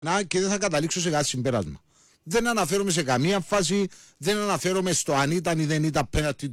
και δεν θα καταλήξω σε κάτι συμπέρασμα. Δεν αναφέρομαι σε καμία φάση, δεν αναφέρομαι στο αν ήταν ή δεν ήταν πέναντι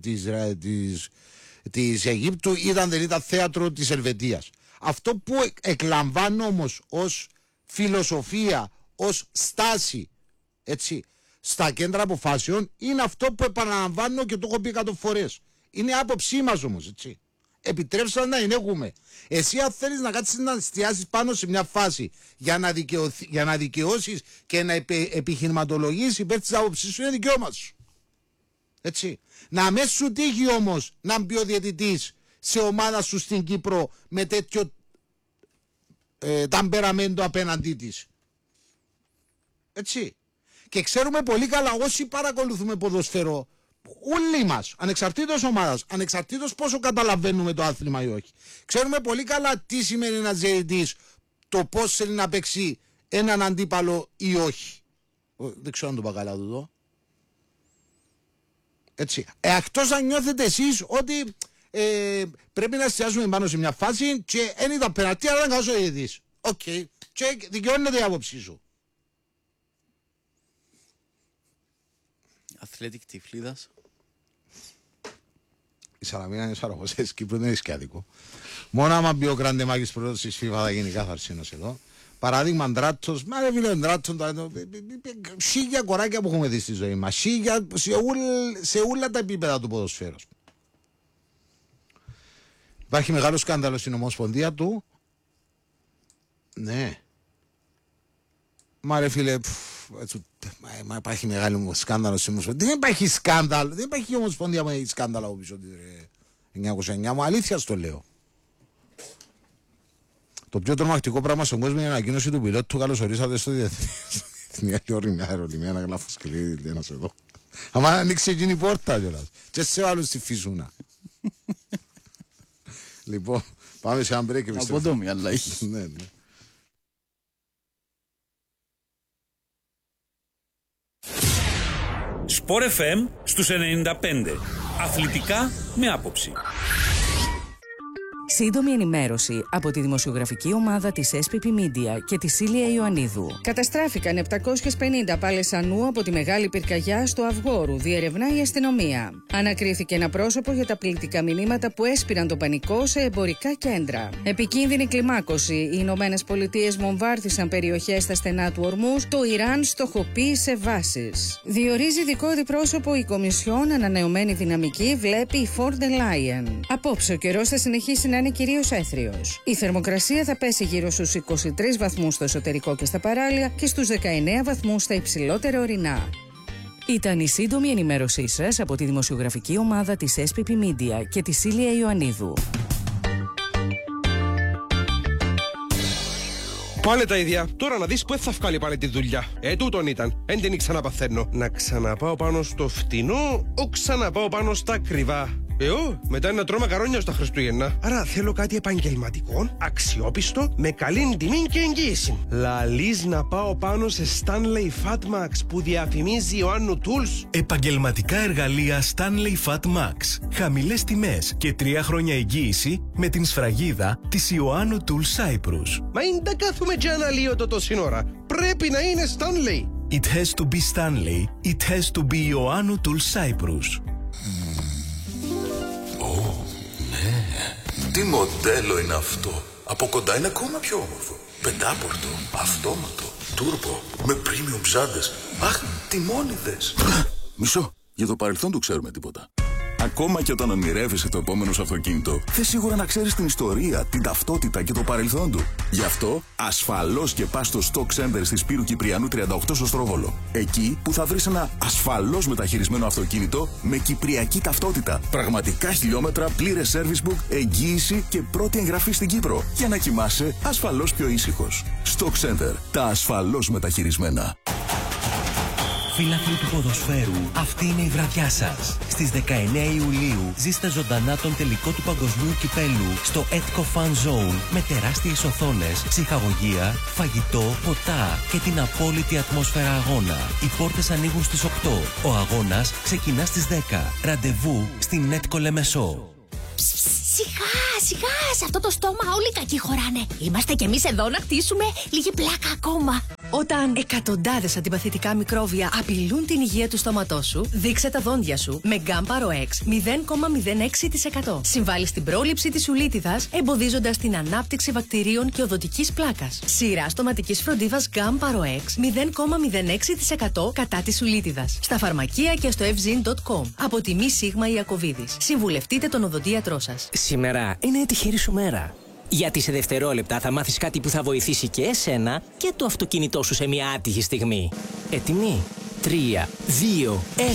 της Αιγύπτου, ήταν δεν ήταν θέατρο της Ελβετίας. Αυτό που εκλαμβάνω όμως ως φιλοσοφία, ως στάση, έτσι, στα κέντρα αποφάσεων, είναι αυτό που επαναλαμβάνω και το έχω πει 100 φορές. Είναι άποψή μας όμως, έτσι. Επιτρέψτε να ενέχουμε. Εσύ αν θέλεις να κάτσεις να εστιάσεις πάνω σε μια φάση για να δικαιώσεις και να επιχειρηματολογήσεις υπέρ της άποψης σου, είναι δικαίωμα σου. Έτσι. Να με σου τύχει όμως να μπει ο διαιτητής σε ομάδα σου στην Κύπρο με τέτοιο ταμπεραμέντο απέναντί της. Έτσι. Και ξέρουμε πολύ καλά όσοι παρακολουθούμε ποδοσφαιρό, όλοι μας, ανεξαρτήτως ομάδας, ανεξαρτήτως πόσο καταλαβαίνουμε το άθλημα ή όχι, ξέρουμε πολύ καλά τι σημαίνει ένας διαιτητής, το πώς θέλει να παίξει έναν αντίπαλο ή όχι. Δεν ξέρω αν το είπα καλά εδώ. Έτσι. Εκτός αν νιώθετε εσείς ότι πρέπει να εστιάσουμε πάνω σε μια φάση και δεν ήταν πεναλτί, αλλά ήταν καλός ο διαιτητής. Οκ. Και δικαιώνεται η άποψή σου. Αθλέτικ Τυφλίδας. Η Σαλαμίνα είναι σαροχός της Κύπρου, δεν είναι σκιάδικο. Μόνο άμα μπει ο Γκραντεμάκης πρόεδρος της FIFA θα γίνει κάθαρσινος εδώ. Παράδειγμα Ντράτος, μα ρε φίλε Ντράτος, σίγια κοράκια που έχουμε δει στη ζωή μας, σίγια σε όλα τα επίπεδα του ποδοσφαίρου. Υπάρχει μεγάλο σκάνδαλο στην Ομοσπονδία του. Ναι. Μα ρε φίλε, μα υπάρχει μεγάλο σκάνδαλο στην Ομοσπονδία. Δεν υπάρχει σκάνδαλο, δεν υπάρχει Ομοσπονδία με σκάνδαλο από πίσω 1909, μου αλήθεια στο λέω. Το πιο τρομακτικό πράγμα στον κόσμο είναι η ανακοίνωση του πιλότου. Καλώς ορίσατε στο διεθνή αερολιμένα. Να γλάφω σκληρή, ένας εδώ. Άμα ανοίξει εκείνη η πόρτα κιόλας. Και σε άλλους στη φυσούνα. Λοιπόν, πάμε σε ένα break και από εδώ μια αλλαγή. Ναι. Σπορ FM στους 95. Αθλητικά με άποψη. Σύντομη ενημέρωση από τη δημοσιογραφική ομάδα της SPP Media και τη Σίλια Ιωαννίδου. Καταστράφηκαν 750 πάλες ανού από τη μεγάλη πυρκαγιά στο Αυγόρου, διερευνά η αστυνομία. Ανακρίθηκε ένα πρόσωπο για τα πληκτικά μηνύματα που έσπηραν το πανικό σε εμπορικά κέντρα. Επικίνδυνη κλιμάκωση. Οι Ηνωμένες Πολιτείες βομβάρδισαν περιοχές στα στενά του Ορμούς. Το Ιράν στοχοποίησε βάσεις. Διορίζει ειδικό αντιπρόσωπο η Κομισιόν. Ανανεωμένη δυναμική βλέπει η Von der Leyen. Απόψε ο καιρός θα συνεχίσει να είναι κυρίως έθριος. Η θερμοκρασία θα πέσει γύρω στους 23 βαθμούς στο εσωτερικό και στα παράλια και στους 19 βαθμούς στα υψηλότερα ορεινά. Ήταν η σύντομη ενημέρωσή σας από τη δημοσιογραφική ομάδα της SPP Media και τη Σίλια Ιωαννίδου. Πάλι τα ίδια. Τώρα να δεις που θα βγάλει πάλι τη δουλειά. Τούτον ήταν. Εν την ξαναπαθαίνω. Να ξαναπάω πάνω στο φτηνό, ο ξαναπάω πάνω στα ακριβά. Μετά είναι να τρώω μακαρόνια στα Χριστούγεννα. Άρα θέλω κάτι επαγγελματικό, αξιόπιστο, με καλή τιμή και εγγύηση. Λαλείς να πάω πάνω σε Stanley Fatmax που διαφημίζει ο Άννου Tools. Επαγγελματικά εργαλεία Stanley Fatmax. Χαμηλές τιμές και 3 χρόνια εγγύηση με την σφραγίδα της Ιωάννου Tools Cyprus. Μα είναι τα κάθουμε και αναλύωτο το σύνορα. Πρέπει να είναι Stanley. It has to be Stanley. It has to be Ιωάννου Tools Cyprus. Τι μοντέλο είναι αυτό. Από κοντά είναι ακόμα πιο όμορφο. Πεντάπορτο, αυτόματο, τούρμπο, με premium ψάντες. Αχ, τιμόνιδες. Μισό, για το παρελθόν του ξέρουμε τίποτα. Ακόμα και όταν ονειρεύεσαι το επόμενο σου αυτοκίνητο, θες σίγουρα να ξέρεις την ιστορία, την ταυτότητα και το παρελθόν του. Γι' αυτό, ασφαλώς και πας στο Stock Center στη Σπύρου Κυπριανού 38 στο Στρόβολο. Εκεί που θα βρεις ένα ασφαλώς μεταχειρισμένο αυτοκίνητο με κυπριακή ταυτότητα. Πραγματικά χιλιόμετρα, πλήρες service book, εγγύηση και πρώτη εγγραφή στην Κύπρο. Για να κοιμάσαι ασφαλώς πιο ήσυχος. Stock Center. Τα ασφαλώς μεταχειρισμένα. Φίλαθλοι του ποδοσφαίρου, αυτή είναι η βραδιά σας. Στις 19 Ιουλίου ζήστε ζωντανά τον τελικό του Παγκοσμίου Κυπέλου στο Etco Fan Zone με τεράστιες οθόνες, ψυχαγωγία, φαγητό, ποτά και την απόλυτη ατμόσφαιρα αγώνα. Οι πόρτες ανοίγουν στις 8. Ο αγώνας ξεκινά στις 10. Ραντεβού στην Etco Λεμεσό. Σιγά, σε αυτό το στόμα όλοι κακοί χωράνε. Είμαστε κι εμείς εδώ να χτίσουμε λίγη πλάκα ακόμα. Όταν εκατοντάδες αντιπαθητικά μικρόβια απειλούν την υγεία του στόματός σου, δείξε τα δόντια σου με Γκάμπαρο X 0,06%. Συμβάλλει στην πρόληψη της ουλίτιδας, εμποδίζοντας την ανάπτυξη βακτηρίων και οδοντικής πλάκας. Σειρά στοματικής φροντίδας Γκάμπαρο X 0,06% κατά της ουλίτιδας. Στα φαρμακεία και στο fzin.com. Από τη Μη Σίγμα Ιακωβίδης. Συμβουλευτείτε τον οδοντίατρό σας. Σήμερα είναι η τυχερή σου μέρα. Γιατί σε δευτερόλεπτα θα μάθεις κάτι που θα βοηθήσει και εσένα και το αυτοκίνητό σου σε μια άτυχη στιγμή. Έτοιμοι? 3, 2,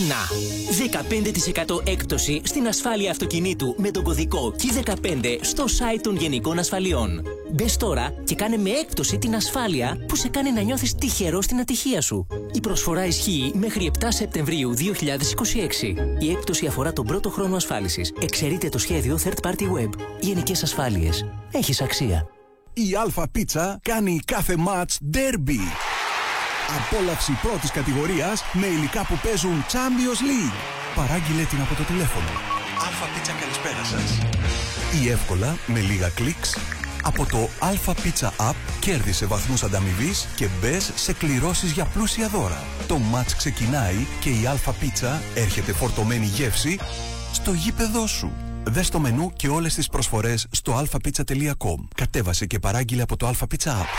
1. 15% έκπτωση στην ασφάλεια αυτοκινήτου με τον κωδικό K15 στο site των Γενικών Ασφαλιών. Μπες τώρα και κάνε με έκπτωση την ασφάλεια που σε κάνει να νιώθεις τυχερό στην ατυχία σου. Η προσφορά ισχύει μέχρι 7 Σεπτεμβρίου 2026. Η έκπτωση αφορά τον πρώτο χρόνο ασφάλισης. Εξαιρείται το σχέδιο Third Party Web. Γενικές Ασφάλειες. Έχεις αξία. Η Αλφα Πίτσα κάνει κάθε μάτς ντέρμπι. Απόλαυση πρώτης κατηγορίας με υλικά που παίζουν Champions League. Παράγγειλε την από το τηλέφωνο. Αλφα Πίτσα, καλησπέρα σας. Ή εύκολα, με λίγα κλικς, από το Αλφα Πίτσα App κέρδισε βαθμούς ανταμοιβής και μπες σε κληρώσεις για πλούσια δώρα. Το μάτς ξεκινάει και η Αλφα Πίτσα έρχεται φορτωμένη γεύση στο γήπεδό σου. Δες το μενού και όλες τις προσφορές στο alphapizza.com. Κατέβασε και παράγγειλε από το Αλφα Πίτσα App.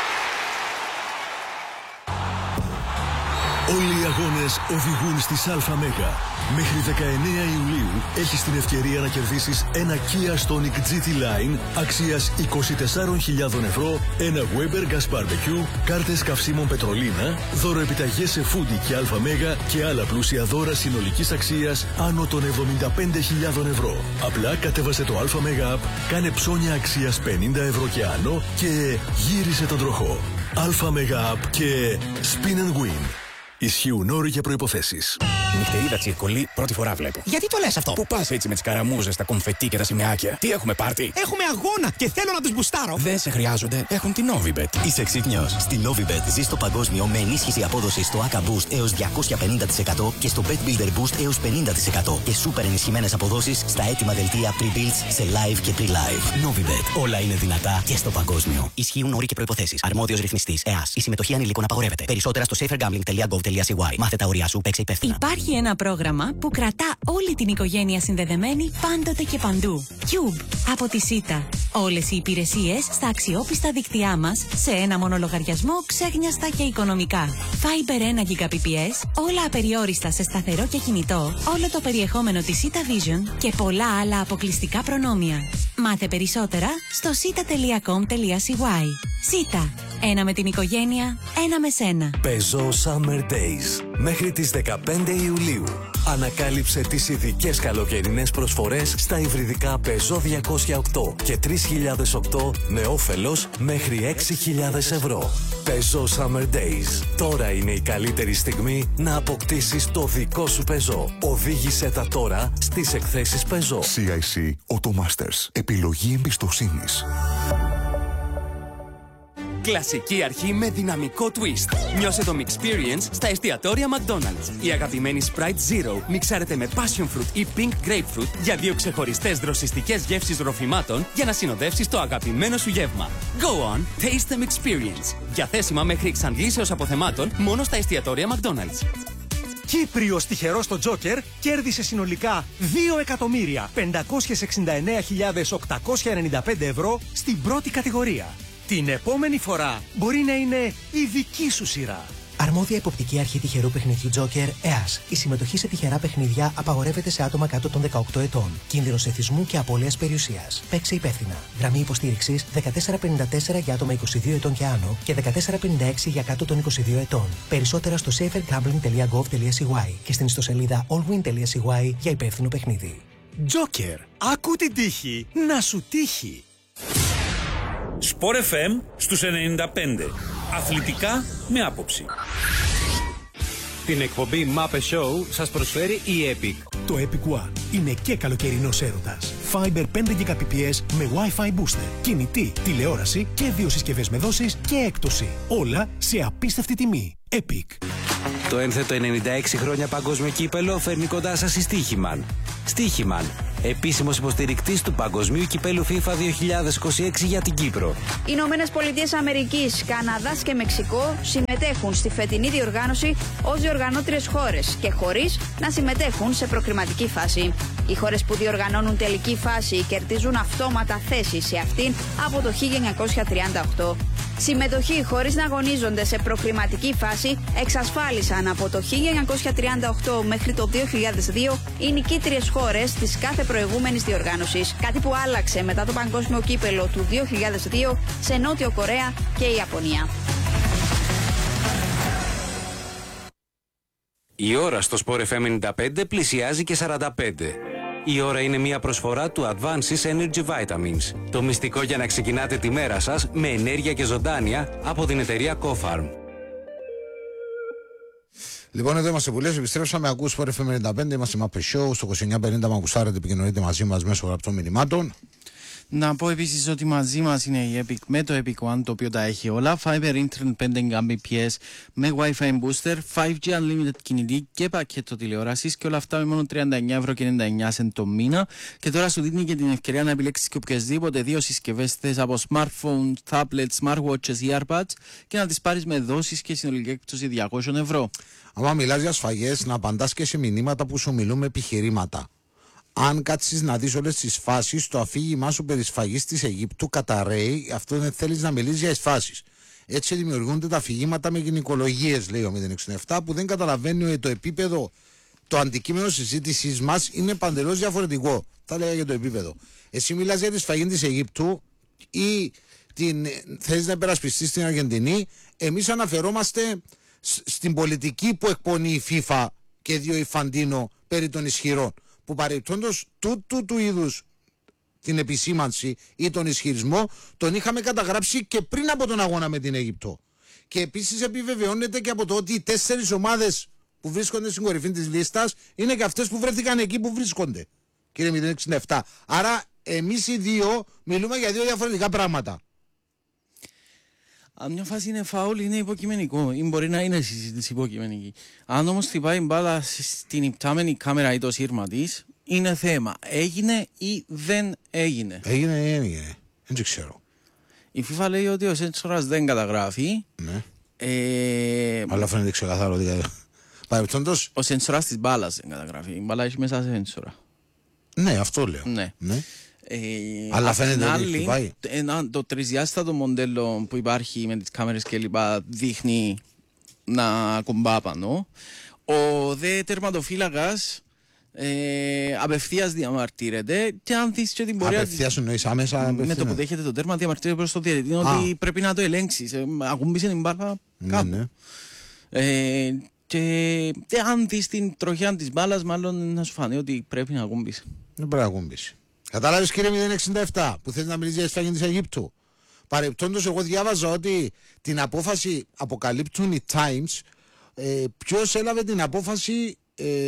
Όλοι οι αγώνες οδηγούν στις ΑΜΕΓΑ. Μέχρι 19 Ιουλίου έχεις την ευκαιρία να κερδίσεις ένα Kia Stonic GT Line αξίας 24.000 ευρώ, ένα Weber Gas Barbecue, κάρτες καυσίμων Πετρολίνα, δώρο επιταγές σε Foodie και ΑΜΕΓΑ και άλλα πλούσια δώρα συνολικής αξίας άνω των 75.000 ευρώ. Απλά κατέβασε το ΑΜΕΓΑ App, κάνε ψώνια αξίας 50 ευρώ και άνω και γύρισε τον τροχό. ΑΜΕΓΑ App και Spin and Win. Ισχύουν όροι και προϋποθέσεις. Νυχτερίδα τσιρκολί, πρώτη φορά βλέπω. Γιατί το λες αυτό? Πού πας έτσι με τις καραμούζες, τα κομφετί και τα σημαίακια? Τι έχουμε πάρτι? Έχουμε αγώνα και θέλω να τους μπουστάρω. Δεν σε χρειάζονται, έχουν την Novibet. Είσαι ξύπνιος? Στη Novibet ζεις το παγκόσμιο με ενίσχυση απόδοσης στο ACA Boost έως 250% και στο Bet Builder Boost έως 50% και σούπερ ενισχυμένες αποδόσεις στα έτοιμα δελτία pre-builds σε live και pre-live. Novibet. Όλα είναι δυνατά και στο παγκόσμιο. Ισχύουν όροι και προϋποθέσεις. Αρμόδιος ρυθμιστής ΕΑΣ. Η συμμετοχή ανηλίκων απαγορεύεται. Περισσότερα στο safergambling.gov.cy. Μάθε τα όρια σου, παίξε υπεύθυνα. Υπάρχει ένα πρόγραμμα που κρατά όλη την οικογένεια συνδεδεμένη πάντοτε και παντού. Cube από τη ΣΥΤΑ. Όλες οι υπηρεσίες στα αξιόπιστα δίκτυά μας σε ένα μόνο λογαριασμό, ξέχνιαστα και οικονομικά. Fiber 1 Gbps, όλα απεριόριστα σε σταθερό και κινητό, όλο το περιεχόμενο της ΣΥΤΑ Vision και πολλά άλλα αποκλειστικά προνόμια. Μάθε περισσότερα στο sita.com.cy. ΣΥΤΑ. Ένα με την οικογένεια, ένα με σένα. Peugeot Summer Days. Μέχρι τις 15 Ιουλίου. Ανακάλυψε τις ειδικές καλοκαιρινές προσφορές στα υβριδικά Peugeot 208 και 3008 με όφελος μέχρι 6.000 ευρώ. Peugeot Summer Days. Τώρα είναι η καλύτερη στιγμή να αποκτήσεις το δικό σου Peugeot. Οδήγησέ τα τώρα στις εκθέσεις Peugeot. CIC Automasters. Επιλογή εμπιστοσύνης. Κλασική αρχή με δυναμικό twist. Νιώσε το Mixperience στα εστιατόρια McDonald's. Η αγαπημένη Sprite Zero μιξάρεται με Passion Fruit ή Pink Grapefruit για δύο ξεχωριστές δροσιστικές γεύσεις ροφημάτων για να συνοδεύσεις το αγαπημένο σου γεύμα. Go on, taste the Mixperience. Διαθέσιμα μέχρι εξαντλήσεως αποθεμάτων μόνο στα εστιατόρια McDonald's. Κύπριος τυχερός στο Τζόκερ κέρδισε συνολικά 2.569.895 ευρώ στην πρώτη κατηγορία. Την επόμενη φορά μπορεί να είναι η δική σου σειρά. Αρμόδια Εποπτική Αρχή Τυχερού Παιχνιδιού Τζόκερ ΕΑΣ. Η συμμετοχή σε τυχερά παιχνίδια απαγορεύεται σε άτομα κάτω των 18 ετών. Κίνδυνος εθισμού και απώλειας περιουσίας. Παίξε υπεύθυνα. Γραμμή υποστήριξης 1454 για άτομα 22 ετών και άνω και 1456 για κάτω των 22 ετών. Περισσότερα στο safergambling.gov.cy και στην ιστοσελίδα allwin.cy για υπεύθυνο παιχνίδι. Τζόκερ. Άκου την τύχη να σου τύχει. Sport FM στους 95. Αθλητικά με άποψη. Την εκπομπή Muppet Show σας προσφέρει η Epic. Το Epic One είναι και καλοκαιρινός έρωτας. Fiber 5 Gbps με Wi-Fi booster, κινητή, τηλεόραση και 2 συσκευές με δόσεις και έκπτωση. Όλα σε απίστευτη τιμή. Epic. Το ένθετο 96 χρόνια παγκόσμιο κύπελο φέρνει κοντά σας η Στίχημαν. Στίχημαν. επίσημος υποστηρικτής του Παγκοσμίου Κυπέλλου FIFA 2026 για την Κύπρο. Οι Ηνωμένες Πολιτείες Αμερικής, Καναδάς και Μεξικό συμμετέχουν στη φετινή διοργάνωση ως διοργανώτριες χώρες και χωρίς να συμμετέχουν σε προκριματική φάση. Οι χώρες που διοργανώνουν τελική φάση κερδίζουν αυτόματα θέση σε αυτήν από το 1938. Συμμετοχή χωρίς να αγωνίζονται σε προκριματική φάση εξασφάλισαν από το 1938 μέχρι το 2002 οι νικήτριες χώρες της κάθε προηγούμενης διοργάνωσης. Κάτι που άλλαξε μετά το Παγκόσμιο Κύπελλο του 2002 σε Νότιο Κορέα και Ιαπωνία. Η ώρα στο Sport FM 95 πλησιάζει και 45. Η ώρα είναι μια προσφορά του Advances Energy Vitamins. Το μυστικό για να ξεκινάτε τη μέρα σας με ενέργεια και ζωντάνια από την εταιρεία CoFarm. Λοιπόν, εδώ είμαστε που λες, επιστρέψαμε, ακούς Sport FM 95, είμαστε Map Show, στο 2950 μα ακουσάρετε, επικοινωνείτε μαζί μας μέσω γραπτών μηνυμάτων. Να πω επίσης ότι μαζί μας είναι η Epic με το Epic One, το οποίο τα έχει όλα. Fiber Internet 5 Mbps με Wi-Fi Booster, 5G Unlimited κινητή και πακέτο τηλεόρασης και όλα αυτά με μόνο 39,99€ το μήνα. Και τώρα σου δίνει και την ευκαιρία να επιλέξεις και οποιασδήποτε δύο συσκευές θες από smartphone, tablet, smartwatches ή AirPods και να τις πάρεις με δόσεις και συνολική έκπτωση 200€. Άμα μιλάς για σφαγές, να απαντάς και σε μηνύματα που σου μιλούν με επιχειρήματα. Αν κάτσεις να δεις όλες τις φάσεις, το αφήγημά σου περί σφαγής της Αιγύπτου καταραίει, αυτό δεν θέλεις να μιλήσεις για φάσεις. Έτσι δημιουργούνται τα αφηγήματα με γυναικολογίες, λέει ο 067, που δεν καταλαβαίνει ότι το επίπεδο, το αντικείμενο συζήτησης μας είναι παντελώς διαφορετικό. Θα λέγα για το επίπεδο. Εσύ μιλάς για τη σφαγή της Αιγύπτου ή θέλεις να υπερασπιστείς στην Αργεντινή. Εμείς αναφερόμαστε στην πολιτική που εκπονεί η FIFA και δύο Ιφαντίνο περί των ισχυρών. Που παρεπτόντως του είδους την επισήμανση ή τον ισχυρισμό τον είχαμε καταγράψει και πριν από τον αγώνα με την Αίγυπτο. Και επίσης επιβεβαιώνεται και από το ότι οι 4 ομάδες που βρίσκονται στην κορυφή της λίστας είναι και αυτές που βρέθηκαν εκεί που βρίσκονται. Κύριε 067. Άρα εμείς οι δύο μιλούμε για δύο διαφορετικά πράγματα. Αν μια φάση είναι φάουλ, είναι υποκειμενικό ή μπορεί να είναι συζήτηση υποκειμενική. Αν όμως χτυπάει μπάλα στην υπτάμενη κάμερα ή το σύρμα της, είναι θέμα. Έγινε ή δεν έγινε. Έγινε. Δεν ξέρω. Η FIFA λέει ότι ο σένσορας δεν καταγράφει. Ναι. Αλλά φαίνεται ξεκαθαρό. Παρεπτόντως... Ο σένσορας της μπάλας δεν καταγράφει. Η μπάλα έχει μέσα σε σένσορα. Ναι, αυτό λέω. Ναι. Αλλά φαίνεται ότι πάει. Το τρισδιάστατο μοντέλο που υπάρχει με τις κάμερες και λοιπά δείχνει να κουμπά πάνω. Ο δε τερματοφύλακας απευθείας διαμαρτύρεται και αν δεις και την πορεία... Απευθείας εννοείς άμεσα? Με το που δέχεται το τέρμα διαμαρτύρεται προς το διαιτητή ότι πρέπει να το ελέγξεις. Ακούμπησε την μπάλα κάπου. Ναι. Και αν δεις την τροχιά της μπάλας μάλλον να σου φανεί ότι πρέπει να ακούμπησε. Δεν πρέπει να ακούμπησε. Κατάλαβες κύριε 067 που θέλει να μιλήσει για σφαγή της Αιγύπτου. Παρεπτόντως εγώ διάβαζα ότι την απόφαση αποκαλύπτουν οι Times ποιος έλαβε την απόφαση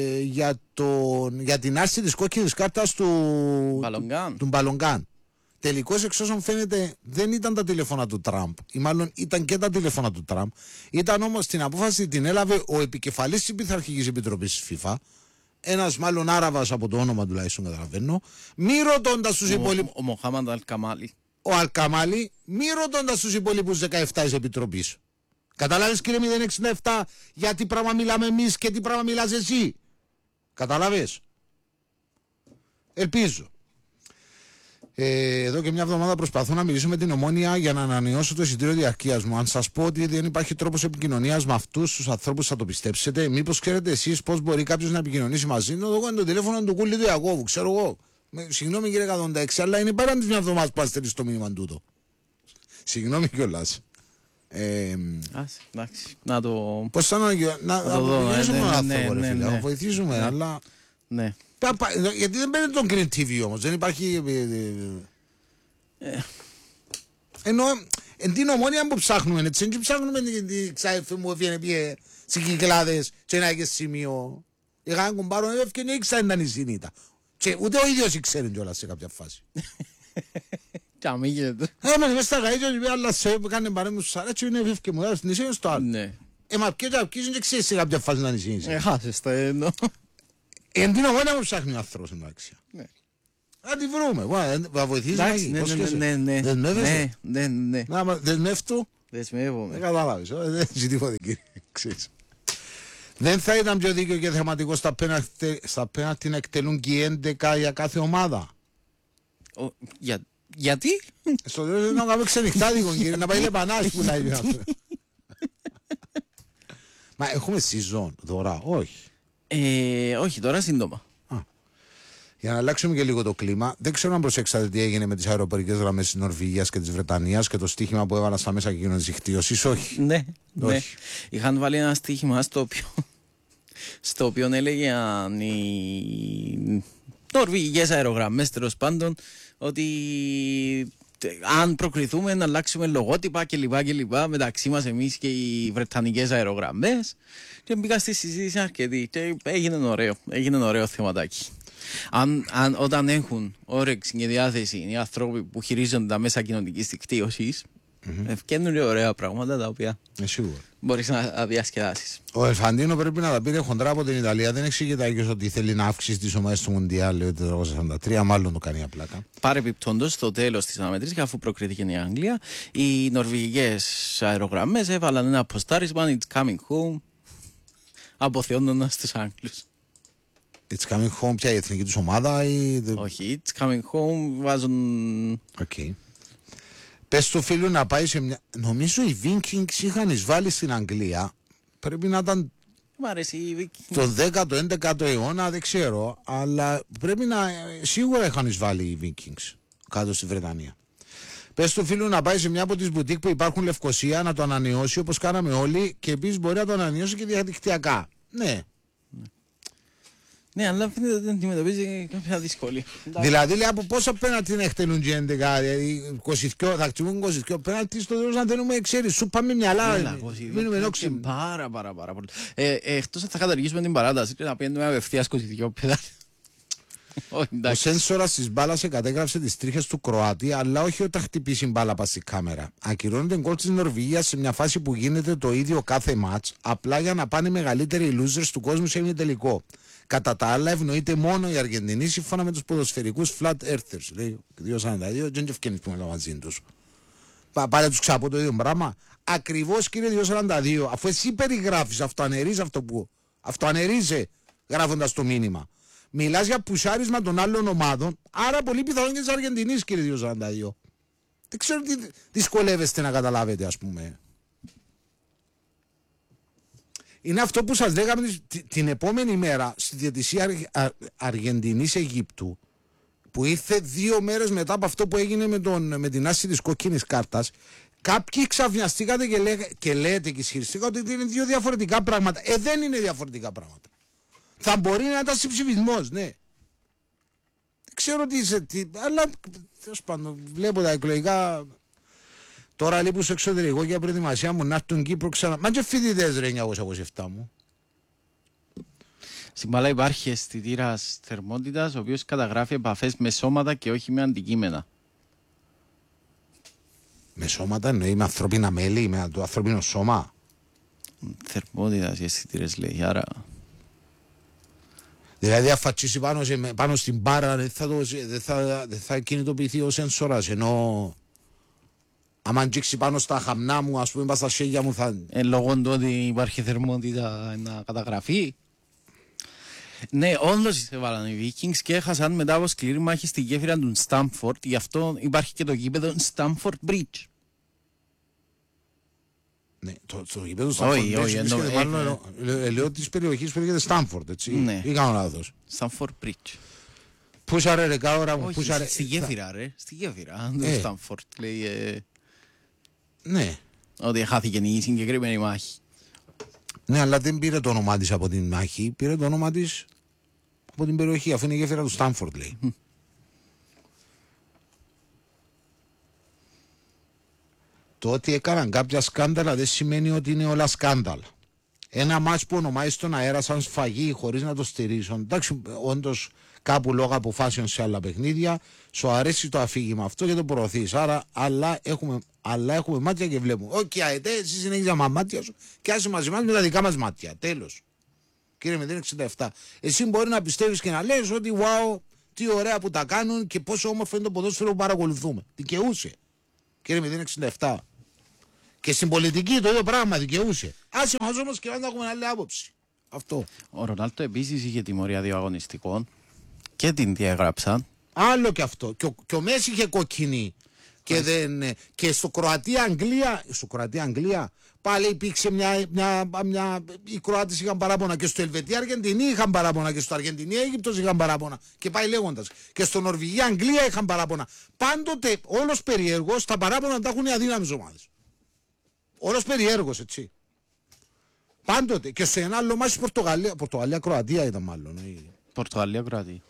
για την άρση της κόκκινης κάρτας του Μπαλογκάν. Τελικώς εξ όσων φαίνεται δεν ήταν τα τηλέφωνα του Τραμπ ή μάλλον ήταν και τα τηλέφωνα του Τραμπ. Ήταν όμως την απόφαση την έλαβε ο επικεφαλής της Πειθαρχικής Επιτροπής της FIFA. Ένας μάλλον Άραβας από το όνομα τουλάχιστον καταλαβαίνω, μη ρωτώντας τους υπόλοιπους. Ο Μοχάμαντ Αλκαμάλι. Ο Αλκαμάλι, μη ρωτώντας τους υπόλοιπους 17 της Επιτροπής. Καταλάβεις κύριε 067 για τι πράγμα μιλάμε εμείς και τι πράγμα μιλάς εσύ. Καταλάβες. Ελπίζω. Εδώ και μια εβδομάδα προσπαθώ να μιλήσω με την Ομόνοια για να ανανεώσω το εισιτήριο διαρκείας μου. Αν σας πω ότι δεν υπάρχει τρόπος επικοινωνίας με αυτούς τους ανθρώπους, θα το πιστέψετε. Μήπως ξέρετε εσείς πώς μπορεί κάποιος να επικοινωνήσει μαζί του? Εγώ το τηλέφωνο του Κούλη του Ιακώβου, ξέρω εγώ. Συγγνώμη κύριε 106, αλλά είναι πέραν της μια εβδομάδα που στέλνει το μήνυμα τούτο. Συγγνώμη κιόλας. Εντάξει, να το... Πώς θα να βοηθήσουμε, αλλά... Ναι. Γιατί δεν παίρνει τον Green TV όμως, δεν υπάρχει... Ενώ εν την Ομόνοια που ψάχνουμε, έτσι δεν ψάχνουμε την ξάεφη μου έφυγε πήγε στις Κυκλάδες και ένα και σημείο. Είχαν κουμπάρο έφυγε και ήξερε να είναι συνήτα. Και ούτε ο ίδιος ήξερε κιόλας σε κάποια φάση. Και αμή γίνεται. Έμενε μες στα γαΐτια και άλλα σε έκανε παρέμβους σάρα και είναι έφυγε μου, στην ισχύει στο άλλο. Μα ποιο και αυκίζουν και ξέρεις σε κάποια φάση να είναι συνήτα. Χάσες το εννοώ. Εν την Ομόνοια που ψάχνει ο άνθρωπος εντάξει. Να τη βρούμε. Θα βοηθήσει. Ναι. Δεσμεύεσαι. Ναι. Δεσμεύτου. Δεσμεύομαι. Δεν κατάλαβες. Δεν έχει τίποτα, κύριε. Δεν θα ήταν πιο δίκαιο και θεματικό στα πέναλτι να εκτελούν και οι 11 για κάθε ομάδα? Γιατί? Στο τέλος να κάνουμε ξενυχτάδικο, κύριε, να πάει λεπανάς που λέει αυτό. Μα έχουμε σεζόν τώρα? Όχι. Όχι, τώρα σύντομα. Για να αλλάξουμε και λίγο το κλίμα, δεν ξέρω αν προσέξατε τι έγινε με τις αεροπορικές γραμμές της Νορβηγίας και της Βρετανίας και το στοίχημα που έβαλαν στα μέσα κοινωνικής δικτύωσης. Όχι. Ναι. Είχαν βάλει ένα στοίχημα στο οποίο έλεγε οι νορβηγικές αερογραμμές, τέλος πάντων, ότι αν προκριθούμε να αλλάξουμε λογότυπα κλπ. Μεταξύ μας εμείς και οι βρετανικές αερογραμμές. Και μπήκα στη συζήτηση αρκετή και έγινε ωραίο θεματάκι. Όταν έχουν όρεξη και διάθεση οι άνθρωποι που χειρίζονται τα μέσα κοινωνικής δικτύωσης, ευκαινούν ωραία πράγματα τα οποία μπορείς να διασκεδάσεις. Ο Ελφαντίνο πρέπει να τα πήρε χοντρά από την Ιταλία. Δεν εξηγείται άγιος ότι θέλει να αύξηση τις ομάδες του Μουντιάλ 443, μάλλον το κάνει απλά. Παρεπιπτόντως, στο τέλος της αναμετρήσης, αφού προκρίθηκε η Αγγλία, οι νορβηγικές αερογραμμές έβαλαν ένα ποστάρισμα «It's coming home», αποθεώνοντας τους Άγγλους. It's coming home, ποια η εθνική τους ομάδα ή... Όχι, It's coming home βάζουν... Okay. Πες του φίλου να πάει σε μια... Νομίζω οι Vikings είχαν εισβάλει στην Αγγλία. Πρέπει να ήταν τον 10ο, 11ο αιώνα, δεν ξέρω. Αλλά πρέπει να... Σίγουρα είχαν εισβάλει οι Vikings κάτω στη Βρετανία. Πες του φίλου να πάει σε μια από τις μπουτίκ που υπάρχουν Λευκοσία, να το ανανεώσει όπως κάναμε όλοι και επίσης μπορεί να το ανανεώσει και διαδικτυακά. Ναι. Ναι, αλλά φαίνεται ότι αντιμετωπίζει κάποια δυσκολία. Δηλαδή, λέει, από πόσα πέναλτι να εκτελούν και 11, δηλαδή 22, θα χτυπούν 22 πέναλτι, στο τέλος να θέλουμε, ξέρεις, σου πάμε μυαλά, μείνουμε ενόξιμοι. Πάρα πολύ. Εκτός αν θα καταργήσουμε την παράταση και να πιένουμε απευθείας 22 πέναλτι. Ο σένσορας της μπάλας κατέγραψε τις τρίχες του Κροάτη, αλλά όχι όταν χτυπήσει μπάλα πας στη κάμερα. Ακυρώνεται γκολ της Νορβηγίας σε μια φάση που γίνεται το ίδιο κάθε μάτς, απλά για να πάνε οι μεγαλύτεροι losers του κόσμου σε ημιτελικό. Κατά τα άλλα, ευνοείται μόνο η Αργεντινή σύμφωνα με τους ποδοσφαιρικούς flat earthers. Λέει 2.42, δεν ευκαινείς που μιλάω μαζί τους. Πάρε τους ξαπώ το ίδιο πράγμα. Ακριβώς, κύριε 2.42, αφού εσύ περιγράφεις, αυτοανερίζε γράφοντας το μήνυμα. Μιλάς για πουσάρισμα των άλλων ομάδων, άρα πολύ πιθανόν και της Αργεντινής, κύριε 2.42. Δεν ξέρω τι δυσκολεύεστε να καταλάβετε, ας πούμε. Είναι αυτό που σας λέγαμε την επόμενη μέρα στη διαιτησία Αργεντινής-Αιγύπτου, που ήρθε 2 μέρες μετά από αυτό που έγινε με την άσκηση της κόκκινης κάρτας. Κάποιοι ξαφνιαστήκατε και λέτε και ισχυριστήκατε ότι είναι 2 διαφορετικά πράγματα. Δεν είναι διαφορετικά πράγματα. Θα μπορεί να ήταν συμψηφισμός, ναι. Δεν ξέρω αλλά τέλος πάντων, βλέπω τα εκλογικά. Τώρα λείπουν στο εξωτερικό για προετοιμασία μου να έρθουν Κύπρο ξανά. Μα και φοιτητές ρε 927 μου. Στην μπάλα υπάρχει αισθητήρας θερμότητας, ο οποίος καταγράφει επαφές με σώματα και όχι με αντικείμενα. Με σώματα εννοεί με ανθρώπινα μέλη, με το ανθρώπινο σώμα. Θερμότητας οι αισθητήρες λέει, άρα... Δηλαδή αφατσίσει πάνω στην μπάρα δεν θα κινητοποιηθεί ο σένσορας, ενώ... Αν αγγίξει πάνω στα χαμνά μου, ας πούμε, πάνω στα χέρια μου θα... Λόγω του ότι υπάρχει θερμότητα να καταγραφεί. Ναι, όντως έβαλαν οι Vikings και έχασαν μετά από σκληρή μάχη στη γέφυρα του Στάμφορντ. Γι' αυτό υπάρχει και το γήπεδο Στάμφορντ Bridge. Ναι, το γήπεδο Στάμφορντ Bridge λέω της περιοχής που λέγεται Στάμφορντ, έτσι. Ναι. Ή κάνω λάθος. Στάμφορντ Bridge. Πούσαρε ρε κάωρα μου, πούσαρε... Στη γέφυρα ρε, στη γέφυρα του Στάμφορντ λέει... Ναι. Ότι χάθηκε η συγκεκριμένη μάχη. Ναι, αλλά δεν πήρε το όνομά της από την μάχη, πήρε το όνομα της από την περιοχή, αφού είναι η γέφυρα του Στάμφορντ, λέει. Το ότι έκαναν κάποια σκάνδαλα δεν σημαίνει ότι είναι όλα σκάνδαλα. Ένα μάτς που ονομάζει στον αέρα σαν σφαγή χωρίς να το στηρίζουν. Εντάξει, όντως κάπου λόγω αποφάσεων σε άλλα παιχνίδια, σου αρέσει το αφήγημα αυτό και το προωθείς. Άρα, αλλά έχουμε μάτια και βλέπουμε. Όχι, αετέ, εσύ συνέχιζα με μάτια σου και άσε μαζί μας με τα δικά μας μάτια. Τέλος. Κύριε 067. Εσύ μπορεί να πιστεύεις και να λες ότι wow, τι ωραία που τα κάνουν και πόσο όμορφο είναι το ποδόσφαιρο που παρακολουθούμε. Δικαιούσε. Κύριε 067. Και στην πολιτική το ίδιο πράγμα δικαιούσε. Άσε μας όμως και να έχουμε άλλη άποψη. Αυτό. Ο Ρονάλντο επίσης είχε τιμωρία 2 αγωνιστικών και την διαγράψαν. Άλλο και αυτό. Και ο Μέση είχε κοκκινή. Και στο Κροατία-Αγγλία πάλι υπήρξε οι Κροάτες είχαν παράπονα και στο Ελβετία-Αργεντινή είχαν παράπονα και στο Αργεντινή-Αίγυπτος είχαν παράπονα και πάει λέγοντας. Και στο Νορβηγία-Αγγλία είχαν παράπονα. Πάντοτε όλος περιέργως τα παράπονα τα έχουν οι αδύναμες ομάδες. Όλος περιέργως, έτσι. Πάντοτε. Και σε ένα άλλο μάτι Πορτογαλία-Κροατία ήταν μάλλον. Πορτογαλία-Κροατία.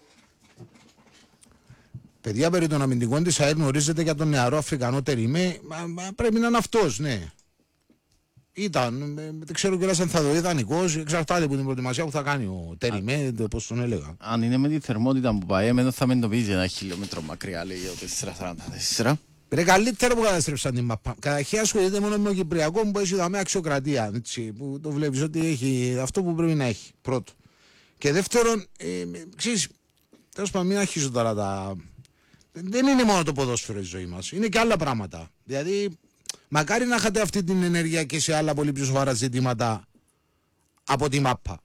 Παιδιά, περί των αμυντικών της ΑΕΛ γνωρίζετε για τον νεαρό Αφρικανό Τεριμέ. Πρέπει να είναι αυτός, ναι. Ήταν, δεν ξέρω κιόλας αν θα δω ιδανικός, εξαρτάται από την προετοιμασία που θα κάνει ο Τεριμέ, πώς τον έλεγα. Αν είναι με τη θερμότητα που πάει, εμένα θα με εντοπίζει 1 χιλιόμετρο μακριά, λέει ο 444. Ρε καλύτερο που καταστρέψαν την μαπά. Καταρχήν ασχολείται μόνο με το Κυπριακό που έχει δαμέ αξιοκρατία. Έτσι, που το βλέπεις ότι έχει αυτό που πρέπει να έχει. Πρώτο. Και δεύτερον, ξέρεις, τέλος πάντων, μην αρχίσω τώρα τα. Δεν είναι μόνο το ποδόσφαιρο η ζωή μας. Είναι και άλλα πράγματα. Δηλαδή, μακάρι να είχατε αυτή την ενέργεια και σε άλλα πολύ πιο σοβαρά ζητήματα από τη μάπα.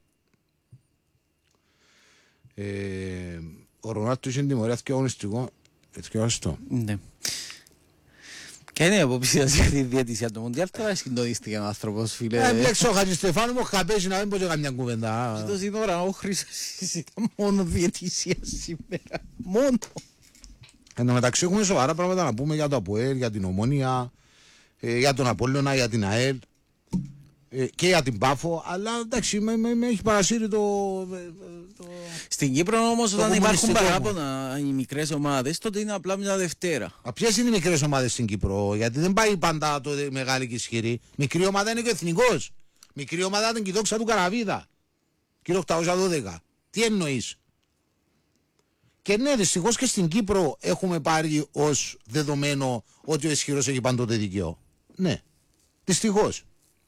Ο Ρονάλντο είχε τιμωρία και αγωνιστικό. Ναι. Και είναι η αποψία για τη διαιτησία του Μουντιάλ. Τώρα συντονίστηκε ο άνθρωπος, φίλε. Έμπλεξε ο Χατζηστεφάνου μου χαπέσει να μην πω και καμιά κουβέντα. Ζητώ σύνορα, ο Χρήστος ήταν μόνο διαιτησία σήμερα. Μόνο. Εν τω μεταξύ έχουμε σοβαρά πράγματα να πούμε για το ΑΠΟΕΛ, για την Ομόνια, για τον Απόλλωνα, για την ΑΕΛ και για την Πάφο, αλλά εντάξει με έχει παρασύρει το. Στην Κύπρο όμως όταν υπάρχουν παράπονα οι μικρές ομάδες, τότε είναι απλά μια Δευτέρα. Ποιες είναι οι μικρές ομάδες στην Κύπρο? Γιατί δεν πάει πάντα το μεγάλη και ισχυρή. Μικρή ομάδα είναι και ο Εθνικός. Μικρή ομάδα είναι και η Δόξα του Καραβίδα. Κύριο 812. Τι εννοείς? Και ναι, δυστυχώς και στην Κύπρο έχουμε πάρει ως δεδομένο ότι ο ισχυρός έχει πάντοτε δικαίω. Ναι, δυστυχώς.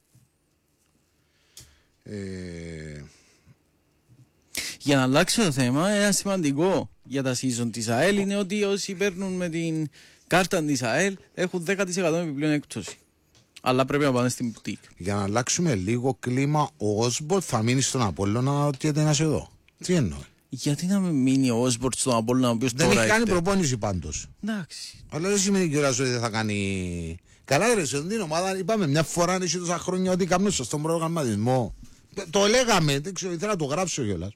Για να αλλάξει το θέμα, ένα σημαντικό για τα season της ΑΕΛ είναι ότι όσοι παίρνουν με την κάρτα της ΑΕΛ έχουν 10% επιπλέον έκπτωση. Αλλά πρέπει να πάνε στην μπουτίκ. Για να αλλάξουμε λίγο κλίμα, ο Όσμπολτ θα μείνει στον Απόλλωνα ότι ήταν εδώ. Τι εννοεί? Γιατί να μην μείνει ο Όσμπορτ στον Απόλλωνα, ο οποίος δεν τώρα έχει κάνει προπόνηση πάντως. Εντάξει. Αλλά δεν σημαίνει κιόλας ότι δεν θα κάνει. Καλά, ρε, σε την ομάδα είπαμε μια φορά έτσι τόσα χρόνια ότι κάνουμε σωστό προγραμματισμό. Το λέγαμε, δεν ξέρω, ήθελα να το γράψω κιόλας.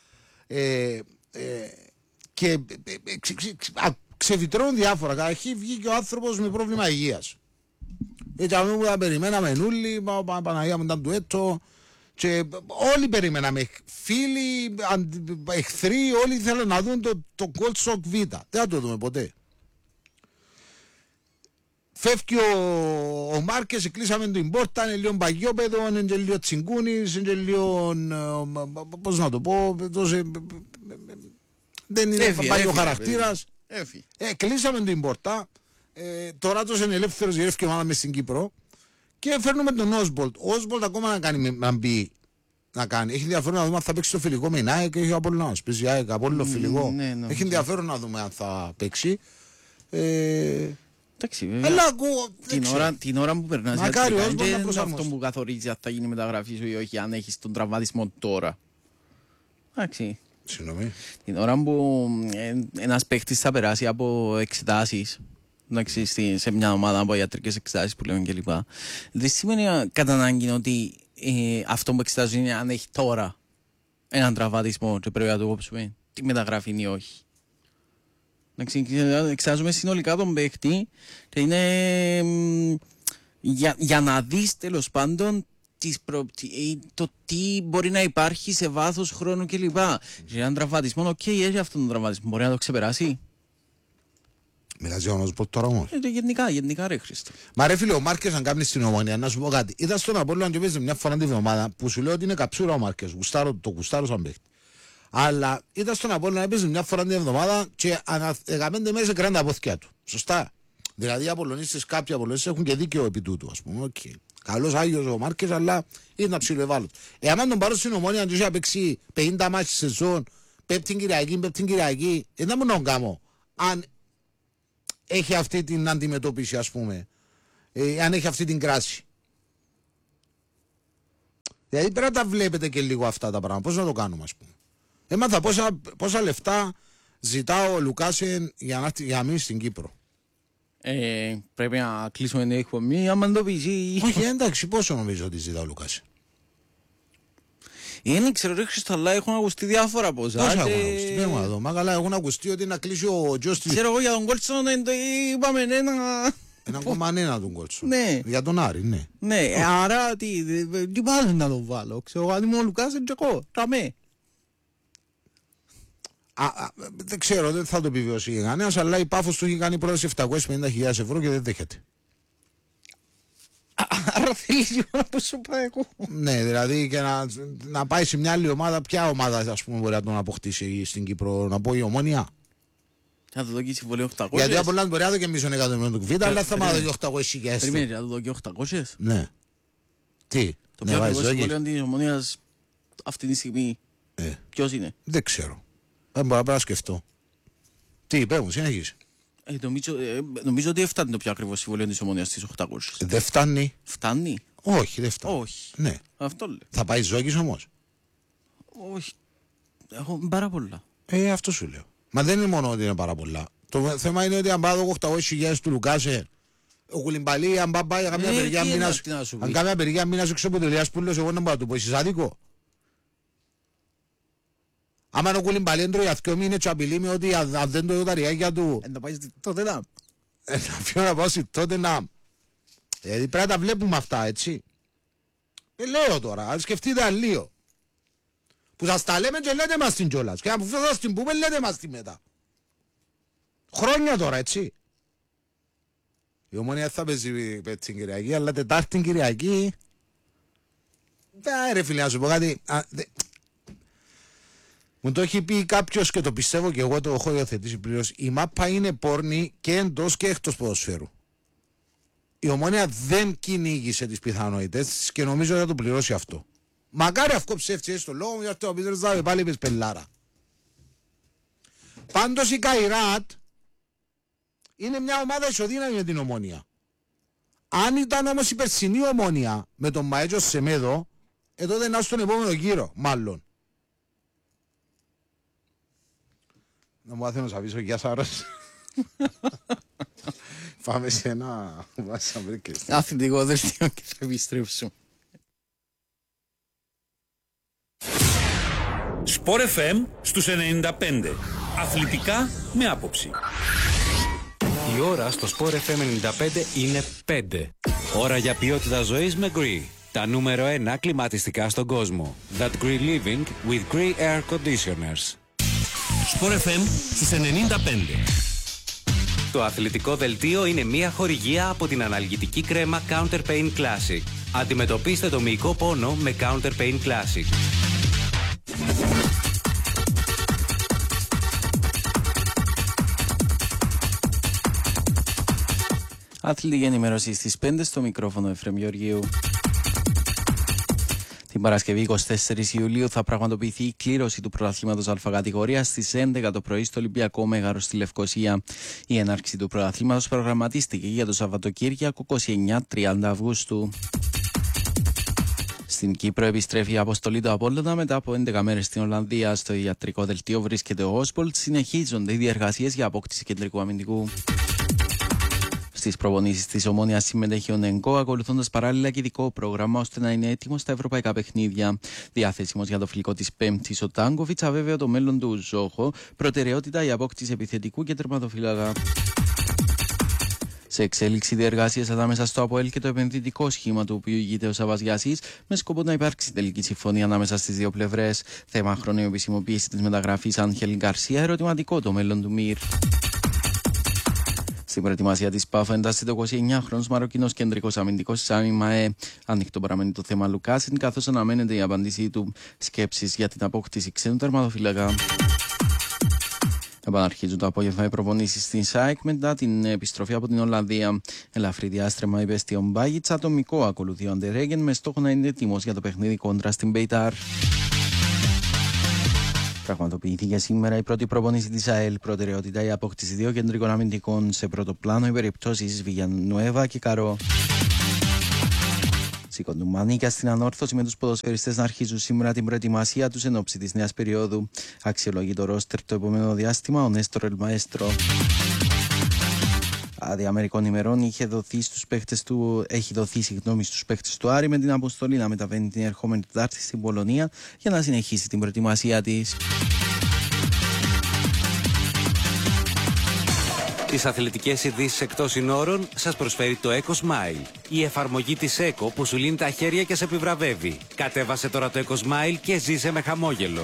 Και ξεβιτρώνουν διάφορα. Καταρχήν βγήκε ο άνθρωπος με πρόβλημα υγείας. Έτσι, αυτό που τα περιμέναμε νουλοι, Παναγία μετά του έτο. Και όλοι περιμέναμε, φίλοι, εχθροί, όλοι θέλουν να δουν το Gold Shock Β. Δεν θα το δούμε ποτέ. Φεύγει ο Μάρκες, κλείσαμε την πόρτα, είναι λίγο παγιόπεδο, είναι λίγο τσιγκούνης, είναι λίγο, πώς να το πω, δεν είναι παγιό χαρακτήρας. Κλείσαμε την πόρτα, τώρα τόσο είναι ελεύθερος, γυρεύει ομάδα μες στην Κύπρο. Και φέρνουμε τον Όσμπολτ. Ο Όσμπολτ ακόμα να μπει να κάνει. Έχει ενδιαφέρον να δούμε αν θα παίξει το φιλικό με η ΑΕΚ και έχει ο Απόλλωνας. Παίζει η ΑΕΚ, Απόλλωνο φιλικό. Έχει ενδιαφέρον να δούμε αν θα παίξει. Εντάξει, βέβαια. Αλλά ακούω. Την ώρα που περνάς μακάρι ο Όσμπολτ είναι αυτό που καθορίζει αν θα γίνει μεταγραφή σου ή όχι, αν έχεις τον τραυματισμό τώρα. Εντάξει. Συγγνώμη. Την ώρα που ένας παίκτης θα περάσει από εξετάσεις, σε μια ομάδα από ιατρικές εξετάσεις που λέμε κλπ. Δεν σημαίνει κατά ανάγκη ότι αυτό που εξετάζουν είναι αν έχει τώρα έναν τραυματισμό και πρέπει να το κόψουμε τι μεταγράφει ή όχι. Εξετάζουμε συνολικά τον παίκτη και είναι για να δεις τέλος πάντων το τι μπορεί να υπάρχει σε βάθος χρόνου κλπ. Για έναν τραυματισμό, έχει αυτόν τον τραυματισμό, μπορεί να το ξεπεράσει. Μιλάς για όμως τώρα όμως. Γενικά ρε Χρήστο. Μα ρε φίλε, ο Μάρκες αν κάνει στην Ομόνια, να σου πω κάτι. Είδα στον Απόλλωνα και παίζει μια φορά την εβδομάδα που σου λέω ότι είναι καψούρα ο Μάρκες. Το γουστάρω σαν παίχτη. Αλλά είδα στον Απόλλωνα να παίζει μια φορά την εβδομάδα και ανά 15 μέρες έκρανε τα πόθηκια του. Σωστά. Δηλαδή οι Απολλωνίστες, κάποιοι Απολλωνίστες έχουν και δίκαιο επί τούτου, ας πούμε. Okay. Καλός Άγιος ο Μάρκες, αλλά είναι ψιλοευάλωτο. Εάν τον πάρω στην Ομόνια, αν του είχε παίξει 50 μάτς στη σεζόν Πέπτην Κυριακή, δεν μου να κάνω. Αν έχει αυτή την αντιμετώπιση, ας πούμε, αν έχει αυτή την κράση. Δηλαδή πρέπει να τα βλέπετε και λίγο αυτά τα πράγματα. Πώς να το κάνουμε, ας πούμε. Έμαθα πόσα λεφτά ζητά ο Λουκάσεν για να μείνει στην Κύπρο. Πρέπει να κλείσουμε την εκπομπή, άμα το πεις. Όχι, εντάξει, πόσο νομίζω ότι ζητά ο Λουκάσεν. Δεν ξέρω, ρε Χριστό, αλλά έχουν ακουστεί διάφορα πόσα. Πόσα έχουν ακουστεί, πέρα να δω. Μα καλά, έχουν ακουστεί ότι να κλείσει ο Τζόστιν. Ξέρω εγώ για τον Κόλτσον, είπαμε ένα... 1,1 τον Κόλτσον. Ναι. Για τον Άρη, ναι. Ναι, άρα τι πάνε να τον βάλω. Ξέρω, αν είμαι ο Λουκάσεν και εγώ, ταμέ. Δεν ξέρω, δεν θα το επιβιώσει κανένας, αλλά η Πάφος του έχει κάνει πρόταση 750.000 ευρώ και δεν δέχεται. Άρα θέλει να πω σου πάω εγώ. Ναι, δηλαδή και να πάει σε μια άλλη ομάδα. Ποια ομάδα, ας πούμε, μπορεί να τον αποκτήσει στην Κύπρο, να πω η Ομόνια. Θα το δω συμβολίο 800. Γιατί από όλα μπορεί να δω και μισό εκατομμύριο του κουβίτα, αλλά θα μάθω και 800.000. Περιμένετε, θα το δω και 800. Ναι. Τι, το πιο ακριβώς συμβολίο της Ομόνιας αυτή τη στιγμή ποιος είναι? Δεν ξέρω. Δεν μπορώ να σκεφτώ. Τι είπε μου, συνεχίζει. Νομίζω ότι φτάνει το πιο ακριβώς συμβολίο της Ομόνιας στις 800. Δεν φτάνει. Φτάνει. Όχι, δεν φτάνει. Όχι. Ναι. Αυτό λέω. Θα πάει Ζόκης όμως. Όχι. Έχω πάρα πολλά. Αυτό σου λέω. Μα δεν είναι μόνο ότι είναι πάρα πολλά. Το θέμα είναι ότι αν πάω 800.000 του Λουκάσε, ο Κουλιμπαλί, αν πάει καμιά απεργία μήνας, αν κάνει απεργία μήνας έξω από το Λιάσπουλος, εγώ να πάω του πω, είσαι άδικο. Άμα ο Κουλιμπαλί έντρωει για 2 μήνες και απειλεί με ότι αν δεν το δω τα ριάκια του... Να πάει τότε να... Να φύγω να πάω τότε να... Δηλαδή πρέπει να τα βλέπουμε αυτά, έτσι. Λέω τώρα, αν σκεφτείτε αλλίο. Που σας τα λέμε και λέτε μας την κιόλας. Και αν σας την πούμε λέτε μας τη μετά. Χρόνια τώρα, έτσι. Η Ομόνια θα παίζει την Κυριακή, αλλά Τετάρτη Κυριακή... Ρε φίλε, να σου πω κάτι... Μου το έχει πει κάποιος και το πιστεύω και εγώ το έχω υιοθετήσει πλήρως. Η μάπα είναι πόρνη και εντός και εκτός ποδοσφαίρου. Η Ομόνια δεν κυνήγησε τις πιθανότητες της και νομίζω ότι θα το πληρώσει αυτό. Μακάρι αυτό ψεύτησε στο λόγο μου, γιατί ο Πίτρος θα πάλι πες πελάρα. Πάντως η Καϊράτ είναι μια ομάδα ισοδύναμη με την Ομόνια. Αν ήταν όμως η περσινή Ομόνια με τον Μαέτζο Σεμέδο, τότε να στον επόμενο γύρο, μάλλον. Να μου άθελω να σας αφήσω, γεια σας. Πάμε σε ένα βασαμπρίκες. Αθλητικό δελτίο και θα επιστρέψω. Σπορ FM στους 95. Αθλητικά με άποψη. Η ώρα στο Sport FM 95 είναι 5. Ώρα για ποιότητα ζωής με Gree. Τα νούμερο 1 κλιματιστικά στον κόσμο. That Gree Living with Gree Air Conditioners. Sport FM στους 95. Το αθλητικό δελτίο είναι μια χορηγία από την αναλγητική κρέμα Counter Pain Classic. Αντιμετωπίστε το μυϊκό πόνο με Counter Pain Classic. Αθλητική ενημέρωση στις 5 στο μικρόφωνο Εφραίμ Γεωργίου. Την Παρασκευή 24 Ιουλίου θα πραγματοποιηθεί η κλήρωση του πρωταθλήματος Α κατηγορίας στις 11 το πρωί στο Ολυμπιακό Μέγαρο στη Λευκοσία. Η έναρξη του πρωταθλήματος προγραμματίστηκε για το Σαββατοκύριακο 29-30 Αυγούστου. Στην Κύπρο επιστρέφει η αποστολή του Απόλλωνα μετά από 11 μέρες στην Ολλανδία. Στο ιατρικό δελτίο βρίσκεται ο Όσπολτ. Συνεχίζονται οι διεργασίες για απόκτηση κεντρικού αμυντικού. Στις προπονήσεις της Ομόνοιας συμμετέχει ο Νεγκό, ακολουθώντας παράλληλα και ειδικό πρόγραμμα ώστε να είναι έτοιμο στα ευρωπαϊκά παιχνίδια. Διαθέσιμος για το φιλικό της Πέμπτης, ο Τάγκοβιτς αβέβαιο το μέλλον του Ζόχο, προτεραιότητα η απόκτηση επιθετικού και τερματοφύλακα. Σε εξέλιξη διεργασίες ανάμεσα στο ΑΠΟΕΛ και το επενδυτικό σχήμα του οποίου ηγείται ο Σαββάς Γιασής, με σκοπό να υπάρξει τελική συμφωνία ανάμεσα στις δύο πλευρές. Θέμα χρόνου επισημοποίηση της μεταγραφής Άγχελ Γκαρσία, ερωτηματικό το μέλλον του Μυρ. Στην προετοιμασία της ΠΑΦ εντάσσεται ο 29χρονος Μαροκινός κεντρικός αμυντικός Σάμι Μαέ. Ανοιχτό παραμένει το θέμα Λουκάσιν, καθώς αναμένεται η απάντησή του. Σκέψεις για την απόκτηση ξένου τερματοφύλακα. Επαναρχίζουν το απόγευμα οι προπονήσεις στην ΣΑΕΚ μετά την επιστροφή από την Ολλανδία. Ελαφρύ διάστρεμα υπέστη ο Μπάγιτς, ατομικό ακολουθεί ο Αντερέγεν με στόχο να είναι έτοιμος για το παιχνίδι κόντρα στην Μπέιταρ. Πραγματοποιήθηκε σήμερα η πρώτη προπόνηση της ΑΕΛ. Προτεραιότητα η απόκτηση 2 κεντρικών αμυντικών σε πρώτο πλάνο, οι περιπτώσεις Βιγιανουέβα και Καρό. Σηκώνουν μανίκια στην ανόρθωση με τους ποδοσφαιριστές να αρχίζουν σήμερα την προετοιμασία τους εν ώψη της νέας περίοδου. Αξιολογεί το ρόστερ το επόμενο διάστημα ο Νέστορ Ελμαέστρο. Άδεια μερικών ημερών έχει δοθεί στους παίχτες του Άρη με την αποστολή να μεταβαίνει την ερχόμενη Τετάρτη στην Πολωνία για να συνεχίσει την προετοιμασία της. Τις αθλητικές ειδήσεις εκτός συνόρων σας προσφέρει το Eco Smile. Η εφαρμογή της Eco που σου λύνει τα χέρια και σε επιβραβεύει. Κατέβασε τώρα το Eco Smile και ζήσε με χαμόγελο.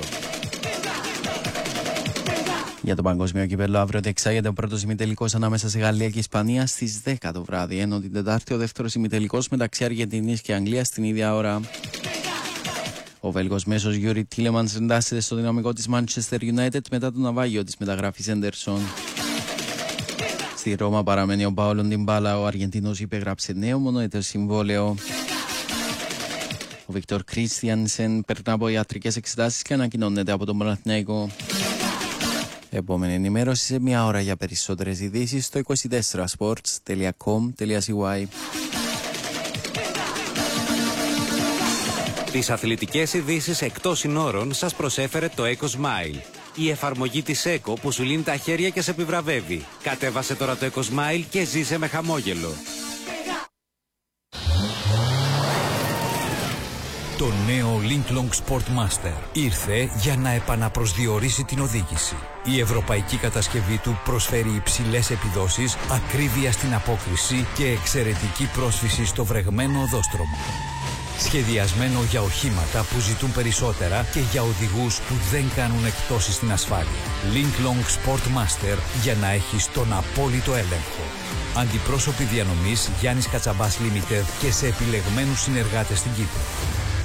Για το παγκόσμιο κύπελλο, αύριο διεξάγεται ο πρώτος ημιτελικός ανάμεσα σε Γαλλία και Ισπανία στις 10 το βράδυ, ενώ την Τετάρτη ο δεύτερος ημιτελικός μεταξύ Αργεντινής και Αγγλίας την ίδια ώρα. Ο Βέλγος μέσος Γιούρι Τίλεμανς εντάσσεται στο δυναμικό της Manchester United μετά το ναυάγιο της μεταγραφής Έντερσον. Στη Ρώμα παραμένει ο Πάολο Ντιμπάλα, ο Αργεντινός υπέγραψε νέο μονοετές συμβόλαιο. Ο Βίκτορ Κρίστιανσεν περνά από ιατρικές εξετάσεις και ανακοινώνεται από τον Παναθηναϊκό. Επόμενη ενημέρωση σε μια ώρα για περισσότερες ειδήσεις στο 24sports.com.cy. Τις αθλητικές ειδήσεις εκτός συνόρων σας προσέφερε το Eco Smile. Η εφαρμογή της Eco που σου λύνει τα χέρια και σε επιβραβεύει. Κατέβασε τώρα το Eco Smile και ζήσε με χαμόγελο. Το νέο Linklong Sportmaster ήρθε για να επαναπροσδιορίσει την οδήγηση. Η ευρωπαϊκή κατασκευή του προσφέρει υψηλές επιδόσεις, ακρίβεια στην απόκριση και εξαιρετική πρόσφυση στο βρεγμένο οδόστρωμα. Σχεδιασμένο για οχήματα που ζητούν περισσότερα και για οδηγούς που δεν κάνουν εκπτώσεις στην ασφάλεια. Linklong Sportmaster για να έχεις τον απόλυτο έλεγχο. Αντιπρόσωποι διανομής Γιάννης Κατσαμπάς Limited και σε επιλεγμένους συνεργάτες στην Κύπρο.